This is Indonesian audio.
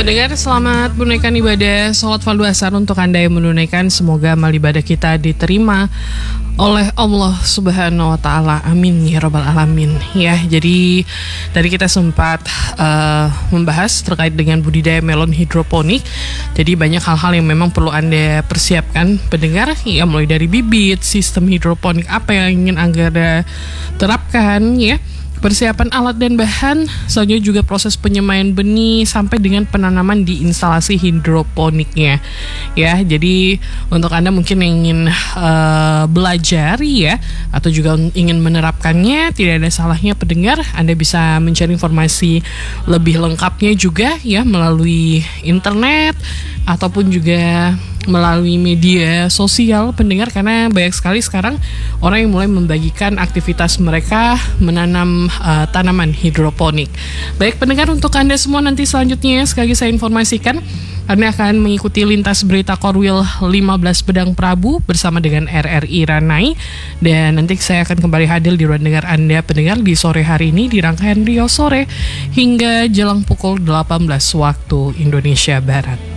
Pendengar, selamat menunaikan ibadah sholat fardu asar untuk Anda yang menunaikan. Semoga amal ibadah kita diterima oleh Allah Subhanahu wa Ta'ala. Amin ya Rabbal Alamin. Ya, jadi tadi kita sempat membahas terkait dengan budidaya melon hidroponik. Jadi banyak hal-hal yang memang perlu Anda persiapkan, pendengar. Ya, mulai dari bibit, sistem hidroponik apa yang ingin Anda terapkan, ya. Persiapan alat dan bahan, selanjutnya juga proses penyemaian benih sampai dengan penanaman di instalasi hidroponiknya. Ya, jadi untuk Anda mungkin yang ingin belajar ya, atau juga ingin menerapkannya, tidak ada salahnya pendengar Anda bisa mencari informasi lebih lengkapnya juga ya melalui internet ataupun juga melalui media sosial, pendengar, karena banyak sekali sekarang orang yang mulai membagikan aktivitas mereka menanam tanaman hidroponik. Baik pendengar, untuk Anda semua nanti selanjutnya sekali saya informasikan Anda akan mengikuti lintas berita Korwil 15 Pedang Prabu bersama dengan RRI Ranai, dan nanti saya akan kembali hadir di ruang dengar Anda pendengar di sore hari ini di rangkaian Rio Sore hingga jelang pukul 18 waktu Indonesia Barat.